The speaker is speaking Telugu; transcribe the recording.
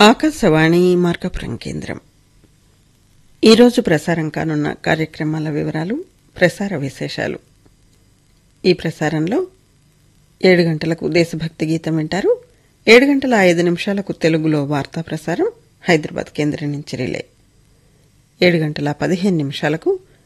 ఆకాశవాణి మార్కాపురం కేంద్రం. ఈరోజు ప్రసారం కానున్న కార్యక్రమాల వివరాలు, ప్రసార విశేషాలు. ఈ ప్రసారంలో 7 గంటలకు దేశభక్తి గీతం వింటారు. 7 గంటల 5 నిమిషాలకు తెలుగులో వార్తా ప్రసారం హైదరాబాద్ కేంద్రం నుంచి రిలే. 7 గంటల 15 నిమిషాలకు